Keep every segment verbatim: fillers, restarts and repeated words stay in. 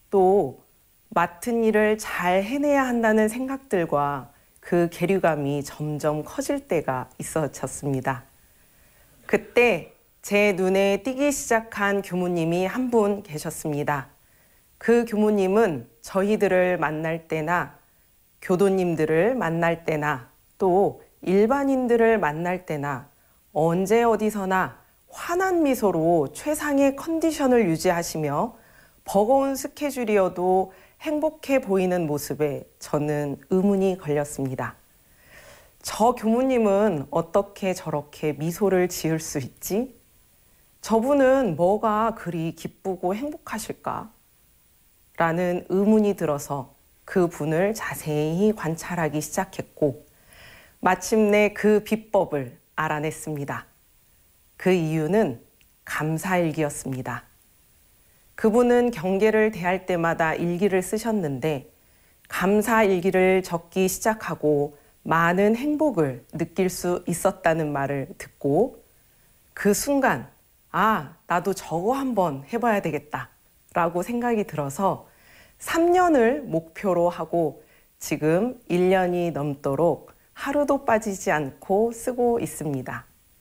또 맡은 일을 잘 해내야 한다는 생각들과 그 괴리감이 점점 커질 때가 있어졌습니다. 그때 제 눈에 띄기 시작한 교무님이 한 분 계셨습니다. 그 교무님은 저희들을 만날 때나 교도님들을 만날 때나 또 일반인들을 만날 때나 언제 어디서나 환한 미소로 최상의 컨디션을 유지하시며 버거운 스케줄이어도 행복해 보이는 모습에 저는 의문이 걸렸습니다. 저 교무님은 어떻게 저렇게 미소를 지을 수 있지? 저분은 뭐가 그리 기쁘고 행복하실까? 라는 의문이 들어서 그 분을 자세히 관찰하기 시작했고 마침내 그 비법을 알아냈습니다. 그 이유는 감사일기였습니다. 그분은 경계를 대할 때마다 일기를 쓰셨는데 감사일기를 적기 시작하고 많은 행복을 느낄 수 있었다는 말을 듣고 그 순간 아, 나도 저거 한번 해봐야 되겠다 라고 생각이 들어서 삼 년을 목표로 하고 지금 일 년이 넘도록 하루도 빠지지 않고 쓰고 있습니다.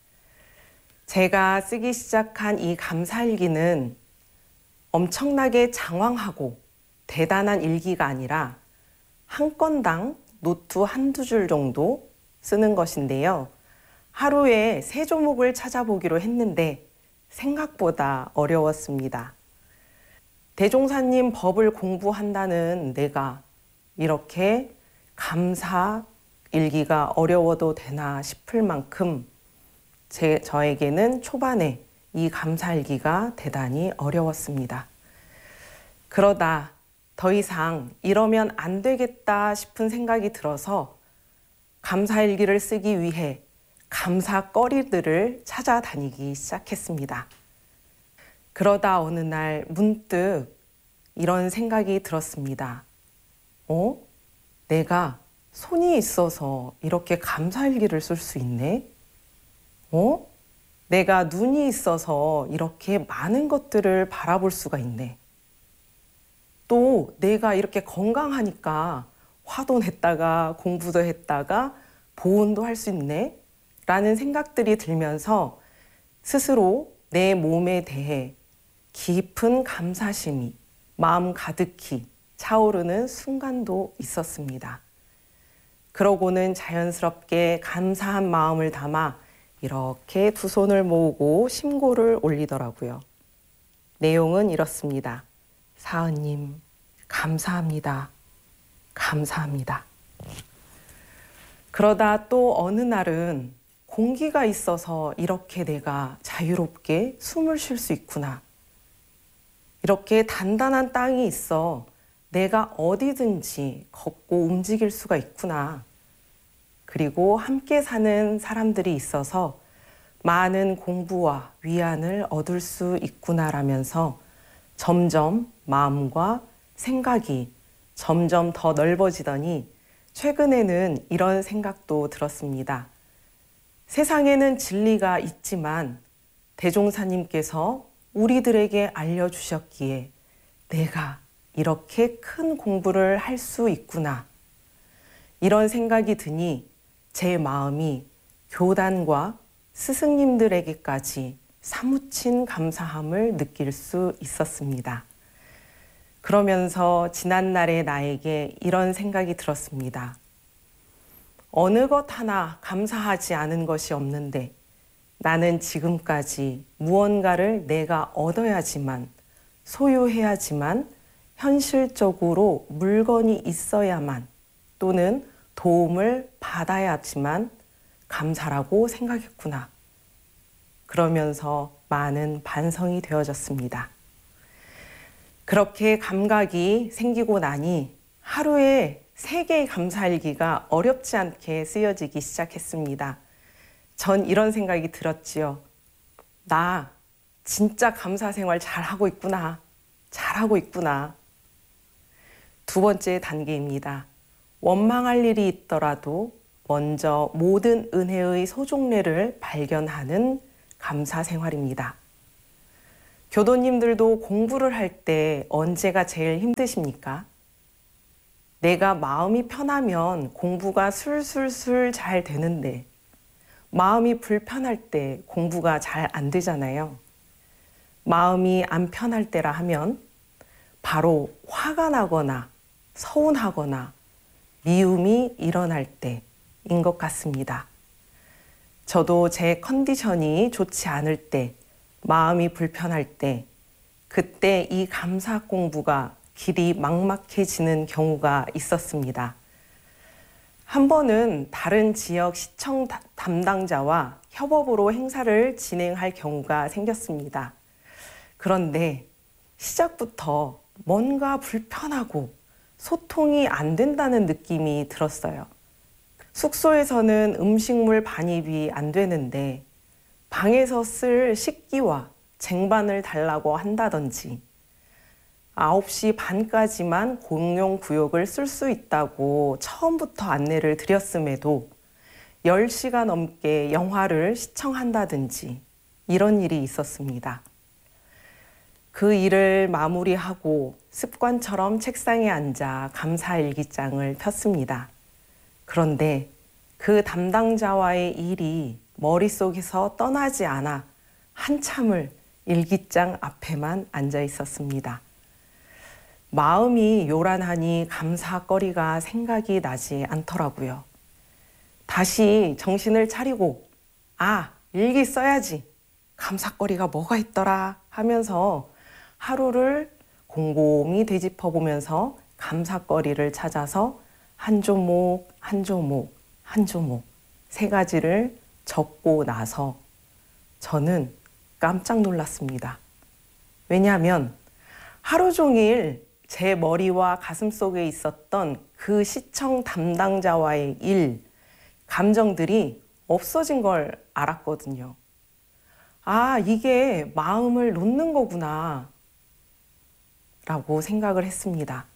제가 쓰기 시작한 이 감사일기는 엄청나게 장황하고 대단한 일기가 아니라 한 건당 노트 한두 줄 정도 쓰는 것인데요. 하루에 세 조목을 찾아보기로 했는데 생각보다 어려웠습니다. 대종사님 법을 공부한다는 내가 이렇게 감사 일기가 어려워도 되나 싶을 만큼 제, 저에게는 초반에 이 감사일기가 대단히 어려웠습니다. 그러다 더 이상 이러면 안 되겠다 싶은 생각이 들어서 감사일기를 쓰기 위해 감사거리들을 찾아다니기 시작했습니다. 그러다 어느 날 문득 이런 생각이 들었습니다. 어? 내가 손이 있어서 이렇게 감사일기를 쓸 수 있네? 어? 내가 눈이 있어서 이렇게 많은 것들을 바라볼 수가 있네. 또 내가 이렇게 건강하니까 화도 냈다가 공부도 했다가 보온도 할 수 있네? 라는 생각들이 들면서 스스로 내 몸에 대해 깊은 감사심이 마음 가득히 차오르는 순간도 있었습니다. 그러고는 자연스럽게 감사한 마음을 담아 이렇게 두 손을 모으고 심고를 올리더라고요. 내용은 이렇습니다. 사은님, 감사합니다. 감사합니다. 그러다 또 어느 날은 공기가 있어서 이렇게 내가 자유롭게 숨을 쉴 수 있구나. 이렇게 단단한 땅이 있어 내가 어디든지 걷고 움직일 수가 있구나. 그리고 함께 사는 사람들이 있어서 많은 공부와 위안을 얻을 수 있구나라면서 점점 마음과 생각이 점점 더 넓어지더니 최근에는 이런 생각도 들었습니다. 세상에는 진리가 있지만 대종사님께서 우리들에게 알려주셨기에 내가 이렇게 큰 공부를 할 수 있구나. 이런 생각이 드니 제 마음이 교단과 스승님들에게까지 사무친 감사함을 느낄 수 있었습니다. 그러면서 지난날의 나에게 이런 생각이 들었습니다. 어느 것 하나 감사하지 않은 것이 없는데 나는 지금까지 무언가를 내가 얻어야지만, 소유해야지만, 현실적으로 물건이 있어야만 또는 도움을 받아야지만 감사라고 생각했구나. 그러면서 많은 반성이 되어졌습니다. 그렇게 감각이 생기고 나니 하루에 세 개의 감사일기가 어렵지 않게 쓰여지기 시작했습니다. 전 이런 생각이 들었지요. 나 진짜 감사 생활 잘하고 있구나. 잘하고 있구나. 두 번째 단계입니다. 원망할 일이 있더라도 먼저 모든 은혜의 소종례를 발견하는 감사 생활입니다. 교도님들도 공부를 할 때 언제가 제일 힘드십니까? 내가 마음이 편하면 공부가 술술술 잘 되는데 마음이 불편할 때 공부가 잘 안 되잖아요. 마음이 안 편할 때라 하면 바로 화가 나거나 서운하거나 미움이 일어날 때인 것 같습니다. 저도 제 컨디션이 좋지 않을 때, 마음이 불편할 때, 그때 이 감사 공부가 길이 막막해지는 경우가 있었습니다. 한 번은 다른 지역 시청 담당자와 협업으로 행사를 진행할 경우가 생겼습니다. 그런데 시작부터 뭔가 불편하고 소통이 안 된다는 느낌이 들었어요. 숙소에서는 음식물 반입이 안 되는데 방에서 쓸 식기와 쟁반을 달라고 한다든지 아홉 시 반까지만 공용 구역을 쓸 수 있다고 처음부터 안내를 드렸음에도 열 시가 넘게 영화를 시청한다든지 이런 일이 있었습니다. 그 일을 마무리하고 습관처럼 책상에 앉아 감사일기장을 폈습니다. 그런데 그 담당자와의 일이 머릿속에서 떠나지 않아 한참을 일기장 앞에만 앉아 있었습니다. 마음이 요란하니 감사거리가 생각이 나지 않더라고요. 다시 정신을 차리고 아, 일기 써야지. 감사거리가 뭐가 있더라 하면서 하루를 곰곰이 되짚어 보면서 감사거리를 찾아서 한 조목, 한 조목, 한 조목 세 가지를 적고 나서 저는 깜짝 놀랐습니다. 왜냐하면 하루 종일 제 머리와 가슴 속에 있었던 그 시청 담당자와의 일, 감정들이 없어진 걸 알았거든요. 아, 이게 마음을 놓는 거구나 라고 생각을 했습니다.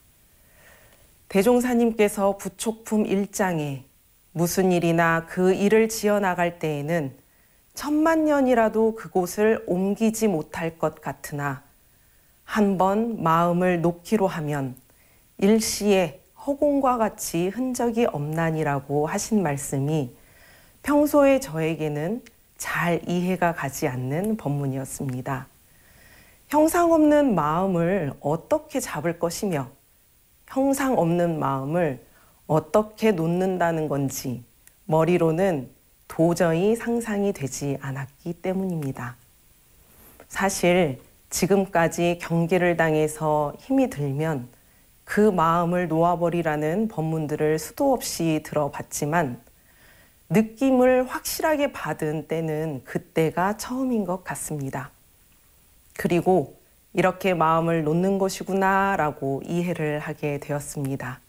대종사님께서 부촉품 일 장에 무슨 일이나 그 일을 지어나갈 때에는 천만 년이라도 그곳을 옮기지 못할 것 같으나 한번 마음을 놓기로 하면 일시에 허공과 같이 흔적이 없나니라고 하신 말씀이 평소에 저에게는 잘 이해가 가지 않는 법문이었습니다. 형상 없는 마음을 어떻게 잡을 것이며 형상 없는 마음을 어떻게 놓는다는 건지 머리로는 도저히 상상이 되지 않았기 때문입니다. 사실 지금까지 경계를 당해서 힘이 들면 그 마음을 놓아버리라는 법문들을 수도 없이 들어봤지만 느낌을 확실하게 받은 때는 그때가 처음인 것 같습니다. 그리고 이렇게 마음을 놓는 것이구나 라고 이해를 하게 되었습니다.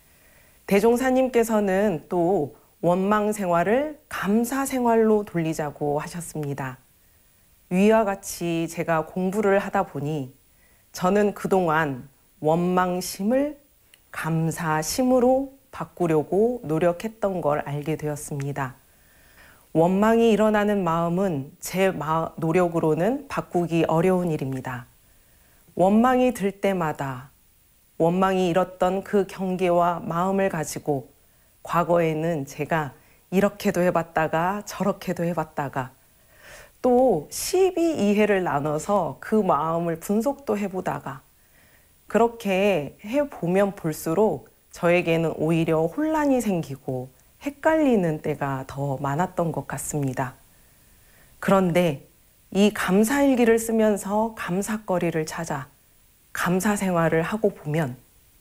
대종사님께서는 또 원망 생활을 감사 생활로 돌리자고 하셨습니다. 위와 같이 제가 공부를 하다 보니 저는 그동안 원망심을 감사심으로 바꾸려고 노력했던 걸 알게 되었습니다. 원망이 일어나는 마음은 제 노력으로는 바꾸기 어려운 일입니다. 원망이 들 때마다 원망이 일었던 그 경계와 마음을 가지고 과거에는 제가 이렇게도 해봤다가 저렇게도 해봤다가 또 십이 이해를 나눠서 그 마음을 분석도 해보다가 그렇게 해보면 볼수록 저에게는 오히려 혼란이 생기고 헷갈리는 때가 더 많았던 것 같습니다. 그런데 이 감사일기를 쓰면서 감사거리를 찾아 감사 생활을 하고 보면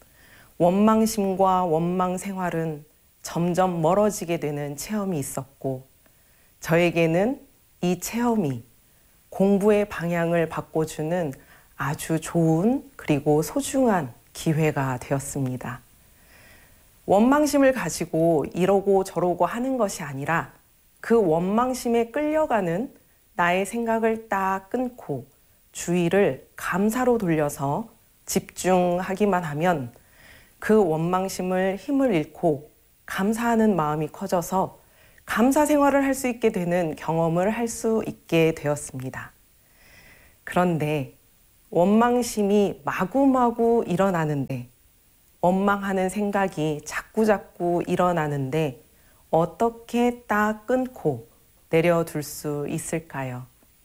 원망심과 원망 생활은 점점 멀어지게 되는 체험이 있었고 저에게는 이 체험이 공부의 방향을 바꿔주는 아주 좋은 그리고 소중한 기회가 되었습니다. 원망심을 가지고 이러고 저러고 하는 것이 아니라 그 원망심에 끌려가는 나의 생각을 딱 끊고 주의를 감사로 돌려서 집중하기만 하면 그 원망심을 힘을 잃고 감사하는 마음이 커져서 감사 생활을 할 수 있게 되는 경험을 할 수 있게 되었습니다. 그런데 원망심이 마구마구 일어나는데, 원망하는 생각이 자꾸자꾸 일어나는데 어떻게 딱 끊고 내려둘 수 있을까요?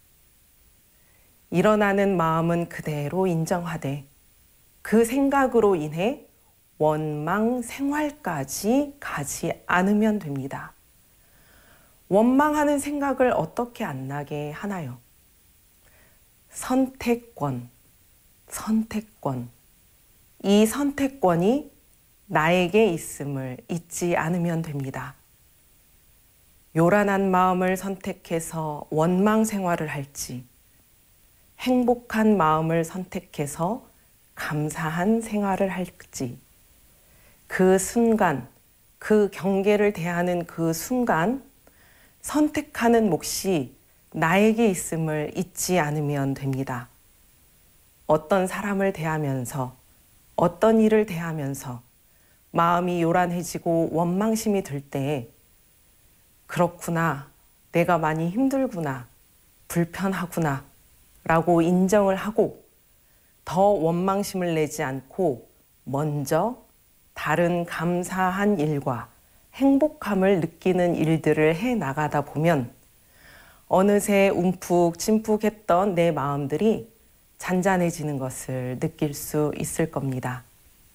일어나는 마음은 그대로 인정하되 그 생각으로 인해 원망 생활까지 가지 않으면 됩니다. 원망하는 생각을 어떻게 안 나게 하나요? 선택권, 선택권. 이 선택권이 나에게 있음을 잊지 않으면 됩니다. 요란한 마음을 선택해서 원망 생활을 할지, 행복한 마음을 선택해서 감사한 생활을 할지, 그 순간, 그 경계를 대하는 그 순간 선택하는 몫이 나에게 있음을 잊지 않으면 됩니다. 어떤 사람을 대하면서, 어떤 일을 대하면서 마음이 요란해지고 원망심이 들 때, 그렇구나, 내가 많이 힘들구나, 불편하구나 라고 인정을 하고 더 원망심을 내지 않고 먼저 다른 감사한 일과 행복함을 느끼는 일들을 해 나가다 보면 어느새 움푹 침푹했던 내 마음들이 잔잔해지는 것을 느낄 수 있을 겁니다.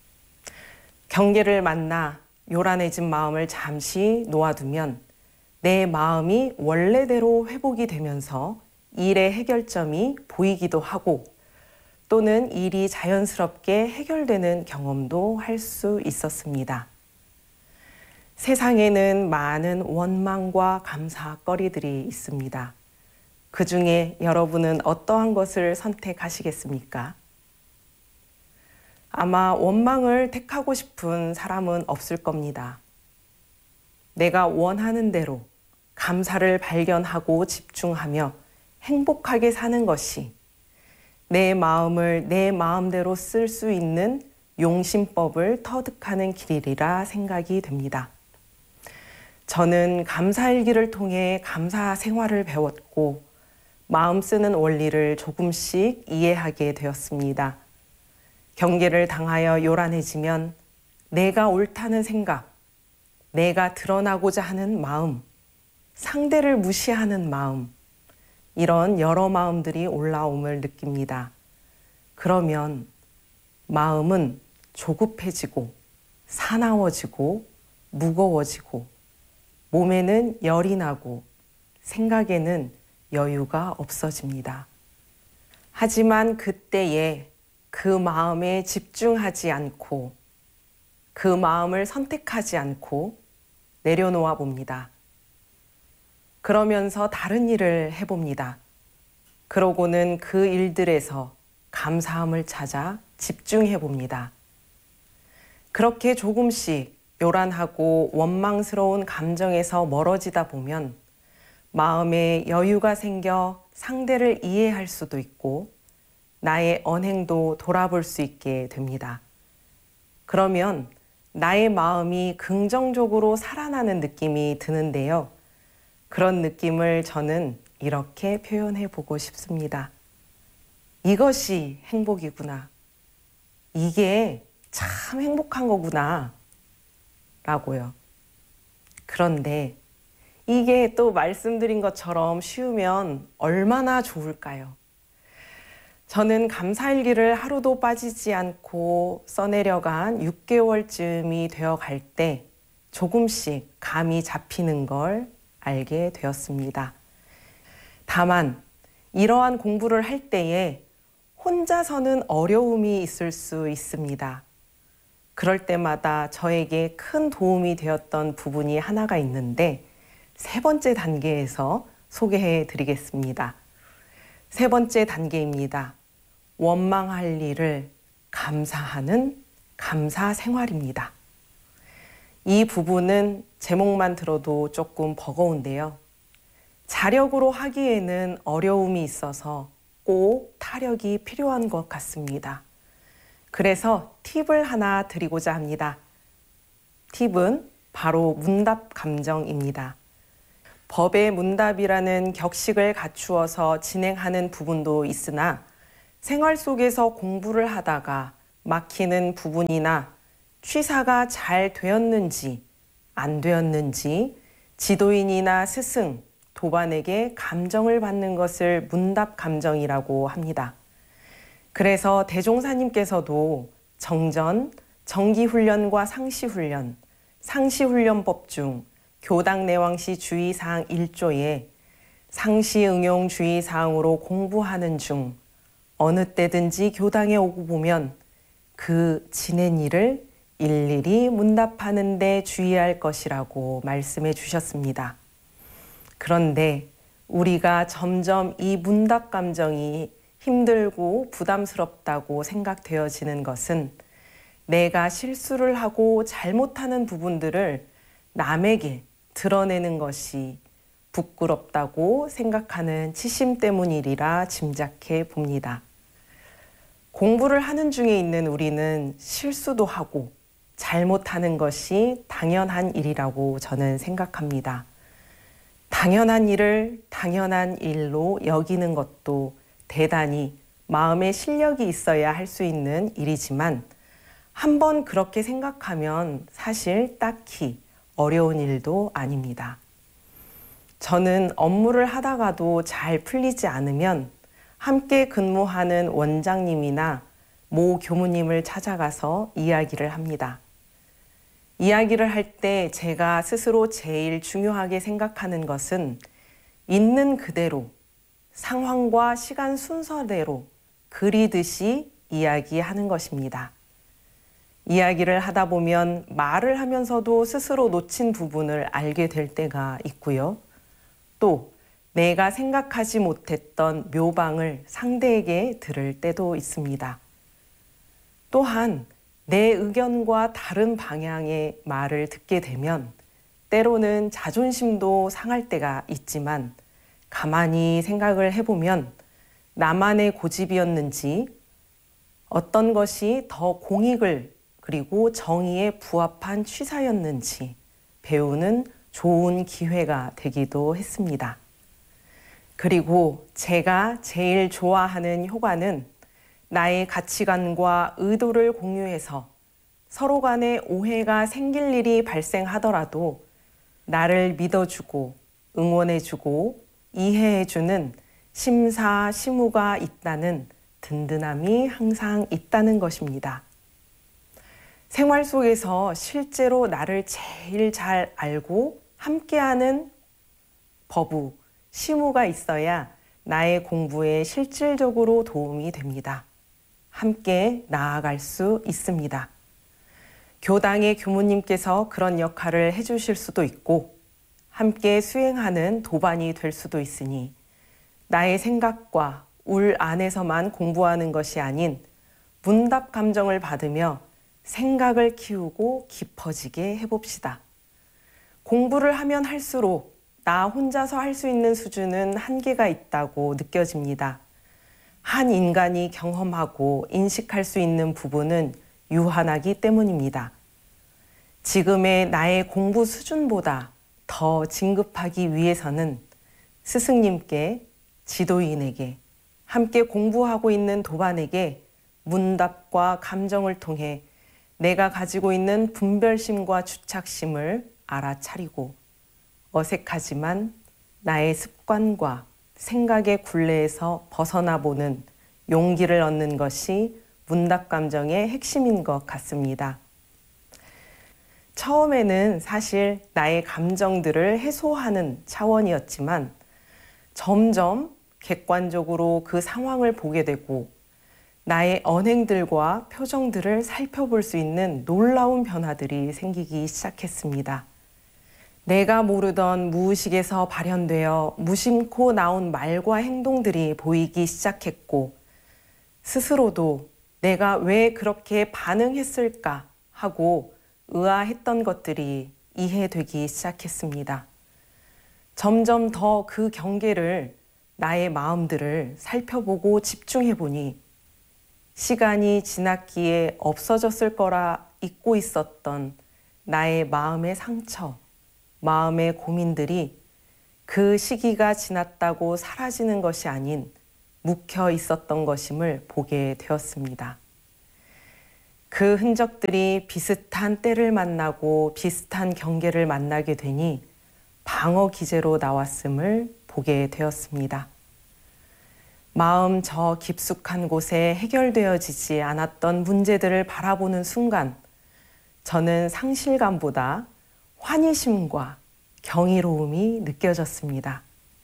경계를 만나 요란해진 마음을 잠시 놓아두면 내 마음이 원래대로 회복이 되면서 일의 해결점이 보이기도 하고 또는 일이 자연스럽게 해결되는 경험도 할 수 있었습니다. 세상에는 많은 원망과 감사거리들이 있습니다. 그 중에 여러분은 어떠한 것을 선택하시겠습니까? 아마 원망을 택하고 싶은 사람은 없을 겁니다. 내가 원하는 대로 감사를 발견하고 집중하며 행복하게 사는 것이 내 마음을 내 마음대로 쓸 수 있는 용심법을 터득하는 길이라 생각이 됩니다. 저는 감사일기를 통해 감사 생활을 배웠고 마음 쓰는 원리를 조금씩 이해하게 되었습니다. 경계를 당하여 요란해지면 내가 옳다는 생각, 내가 드러나고자 하는 마음, 상대를 무시하는 마음, 이런 여러 마음들이 올라옴을 느낍니다. 그러면 마음은 조급해지고 사나워지고 무거워지고 몸에는 열이 나고 생각에는 여유가 없어집니다. 하지만 그때에 그 마음에 집중하지 않고 그 마음을 선택하지 않고 내려놓아 봅니다. 그러면서 다른 일을 해봅니다. 그러고는 그 일들에서 감사함을 찾아 집중해 봅니다. 그렇게 조금씩 요란하고 원망스러운 감정에서 멀어지다 보면 마음에 여유가 생겨 상대를 이해할 수도 있고 나의 언행도 돌아볼 수 있게 됩니다. 그러면 나의 마음이 긍정적으로 살아나는 느낌이 드는데요. 그런 느낌을 저는 이렇게 표현해 보고 싶습니다. 이것이 행복이구나. 이게 참 행복한 거구나. 라고요. 그런데 이게 또 말씀드린 것처럼 쉬우면 얼마나 좋을까요? 저는 감사일기를 하루도 빠지지 않고 써내려간 육 개월쯤이 되어 갈 때 조금씩 감이 잡히는 걸 알게 되었습니다. 다만 이러한 공부를 할 때에 혼자서는 어려움이 있을 수 있습니다. 그럴 때마다 저에게 큰 도움이 되었던 부분이 하나가 있는데 세 번째 단계에서 소개해 드리겠습니다. 세 번째 단계입니다. 원망할 일을 감사하는 감사 생활입니다. 이 부분은 제목만 들어도 조금 버거운데요. 자력으로 하기에는 어려움이 있어서 꼭 타력이 필요한 것 같습니다. 그래서 팁을 하나 드리고자 합니다. 팁은 바로 문답 감정입니다. 법의 문답이라는 격식을 갖추어서 진행하는 부분도 있으나 생활 속에서 공부를 하다가 막히는 부분이나 취사가 잘 되었는지 안 되었는지 지도인이나 스승, 도반에게 감정을 받는 것을 문답 감정이라고 합니다. 그래서 대종사님께서도 정전, 정기훈련과 상시훈련, 상시훈련법 중 교당 내왕시 주의사항 일 조에 상시응용 주의사항으로 공부하는 중 어느 때든지 교당에 오고 보면 그 지낸 일을 일일이 문답하는 데 주의할 것이라고 말씀해 주셨습니다. 그런데 우리가 점점 이 문답 감정이 힘들고 부담스럽다고 생각되어지는 것은 내가 실수를 하고 잘못하는 부분들을 남에게 드러내는 것이 부끄럽다고 생각하는 치심 때문이리라 짐작해 봅니다. 공부를 하는 중에 있는 우리는 실수도 하고 잘못하는 것이 당연한 일이라고 저는 생각합니다. 당연한 일을 당연한 일로 여기는 것도 대단히 마음의 실력이 있어야 할 수 있는 일이지만 한번 그렇게 생각하면 사실 딱히 어려운 일도 아닙니다. 저는 업무를 하다가도 잘 풀리지 않으면 함께 근무하는 원장님이나 모 교무님을 찾아가서 이야기를 합니다. 이야기를 할 때 제가 스스로 제일 중요하게 생각하는 것은 있는 그대로 상황과 시간 순서대로 그리듯이 이야기하는 것입니다. 이야기를 하다 보면 말을 하면서도 스스로 놓친 부분을 알게 될 때가 있고요. 또 내가 생각하지 못했던 묘방을 상대에게 들을 때도 있습니다. 또한 내 의견과 다른 방향의 말을 듣게 되면 때로는 자존심도 상할 때가 있지만 가만히 생각을 해보면 나만의 고집이었는지 어떤 것이 더 공익을 그리고 정의에 부합한 취사였는지 배우는 좋은 기회가 되기도 했습니다. 그리고 제가 제일 좋아하는 효과는 나의 가치관과 의도를 공유해서 서로 간에 오해가 생길 일이 발생하더라도 나를 믿어주고 응원해주고 이해해주는 심사시무가 있다는 든든함이 항상 있다는 것입니다. 생활 속에서 실제로 나를 제일 잘 알고 함께하는 법우, 시무가 있어야 나의 공부에 실질적으로 도움이 됩니다. 함께 나아갈 수 있습니다. 교당의 교무님께서 그런 역할을 해주실 수도 있고 함께 수행하는 도반이 될 수도 있으니 나의 생각과 울 안에서만 공부하는 것이 아닌 문답 감정을 받으며 생각을 키우고 깊어지게 해봅시다. 공부를 하면 할수록 나 혼자서 할 수 있는 수준은 한계가 있다고 느껴집니다. 한 인간이 경험하고 인식할 수 있는 부분은 유한하기 때문입니다. 지금의 나의 공부 수준보다 더 진급하기 위해서는 스승님께, 지도인에게, 함께 공부하고 있는 도반에게 문답과 감정을 통해 내가 가지고 있는 분별심과 주착심을 알아차리고 어색하지만 나의 습관과 생각의 굴레에서 벗어나 보는 용기를 얻는 것이 문답 감정의 핵심인 것 같습니다. 처음에는 사실 나의 감정들을 해소하는 차원이었지만 점점 객관적으로 그 상황을 보게 되고 나의 언행들과 표정들을 살펴볼 수 있는 놀라운 변화들이 생기기 시작했습니다. 내가 모르던 무의식에서 발현되어 무심코 나온 말과 행동들이 보이기 시작했고 스스로도 내가 왜 그렇게 반응했을까 하고 의아했던 것들이 이해되기 시작했습니다. 점점 더 그 경계를 나의 마음들을 살펴보고 집중해보니 시간이 지났기에 없어졌을 거라 잊고 있었던 나의 마음의 상처, 마음의 고민들이 그 시기가 지났다고 사라지는 것이 아닌 묵혀 있었던 것임을 보게 되었습니다. 그 흔적들이 비슷한 때를 만나고 비슷한 경계를 만나게 되니 방어 기제로 나왔음을 보게 되었습니다. 마음 저 깊숙한 곳에 해결되어지지 않았던 문제들을 바라보는 순간 저는 상실감보다 환희심과 경이로움이 느껴졌습니다.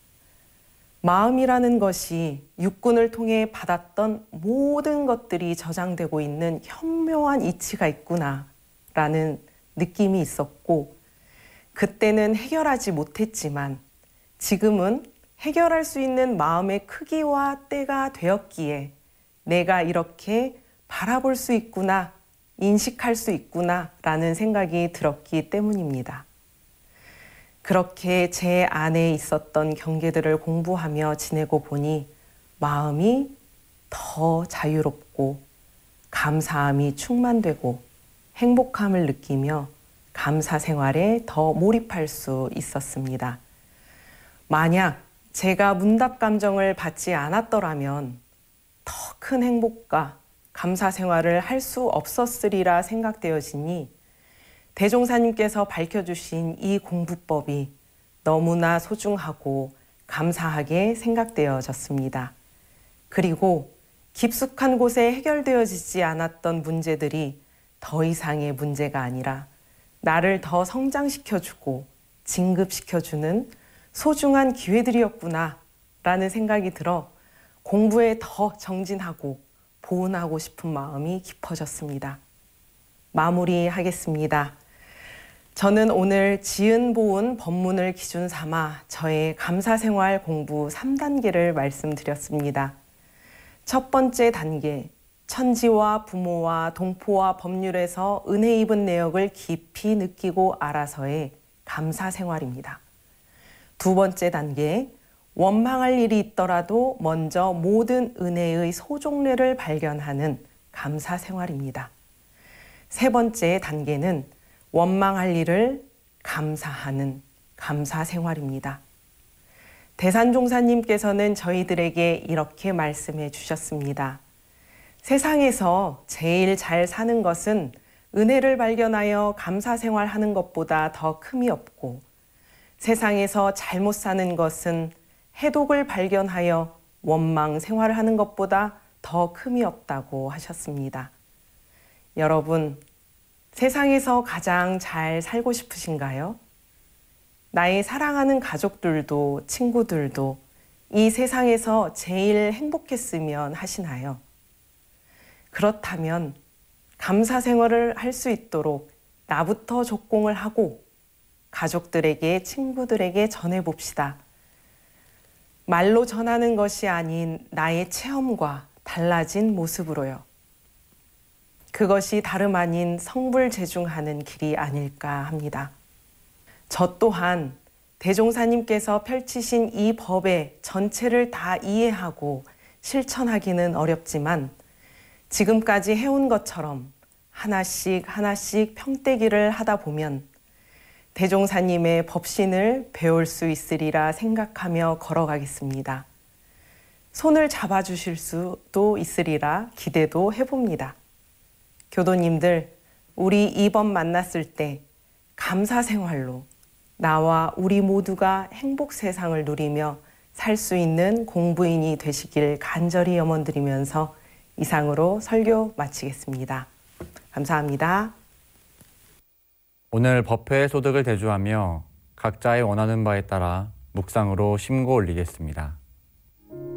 마음이라는 것이 육군을 통해 받았던 모든 것들이 저장되고 있는 현묘한 이치가 있구나라는 느낌이 있었고, 그때는 해결하지 못했지만 지금은 해결할 수 있는 마음의 크기와 때가 되었기에 내가 이렇게 바라볼 수 있구나, 인식할 수 있구나라는 생각이 들었기 때문입니다. 그렇게 제 안에 있었던 경계들을 공부하며 지내고 보니 마음이 더 자유롭고 감사함이 충만되고 행복함을 느끼며 감사 생활에 더 몰입할 수 있었습니다. 만약 제가 문답 감정을 받지 않았더라면 더 큰 행복과 감사 생활을 할 수 없었으리라 생각되어지니 대종사님께서 밝혀주신 이 공부법이 너무나 소중하고 감사하게 생각되어졌습니다. 그리고 깊숙한 곳에 해결되어지지 않았던 문제들이 더 이상의 문제가 아니라 나를 더 성장시켜주고 진급시켜주는 소중한 기회들이었구나 라는 생각이 들어 공부에 더 정진하고 보온하고 싶은 마음이 깊어졌습니다. 마무리하겠습니다. 저는 오늘 지은 보은 법문을 기준 삼아 저의 감사생활 공부 삼 단계를 말씀드렸습니다. 첫 번째 단계, 천지와 부모와 동포와 법률에서 은혜 입은 내역을 깊이 느끼고 알아서의 감사생활입니다. 두 번째 단계, 원망할 일이 있더라도 먼저 모든 은혜의 소종례를 발견하는 감사생활입니다. 세 번째 단계는 원망할 일을 감사하는 감사생활입니다. 대산종사님께서는 저희들에게 이렇게 말씀해 주셨습니다. 세상에서 제일 잘 사는 것은 은혜를 발견하여 감사생활하는 것보다 더 큼이 없고, 세상에서 잘못 사는 것은 해독을 발견하여 원망 생활을 하는 것보다 더 큼이 없다고 하셨습니다. 여러분, 세상에서 가장 잘 살고 싶으신가요? 나의 사랑하는 가족들도 친구들도 이 세상에서 제일 행복했으면 하시나요? 그렇다면 감사 생활을 할 수 있도록 나부터 조공을 하고 가족들에게, 친구들에게 전해봅시다. 말로 전하는 것이 아닌 나의 체험과 달라진 모습으로요. 그것이 다름 아닌 성불재중하는 길이 아닐까 합니다. 저 또한 대종사님께서 펼치신 이 법의 전체를 다 이해하고 실천하기는 어렵지만 지금까지 해온 것처럼 하나씩 하나씩 평대기를 하다 보면 대종사님의 법신을 배울 수 있으리라 생각하며 걸어가겠습니다. 손을 잡아주실 수도 있으리라 기대도 해봅니다. 교도님들, 우리 이번 만났을 때 감사 생활로 나와 우리 모두가 행복 세상을 누리며 살 수 있는 공부인이 되시길 간절히 염원드리면서 이상으로 설교 마치겠습니다. 감사합니다. 오늘 법회의 소득을 대주하며 각자의 원하는 바에 따라 묵상으로 심고 올리겠습니다.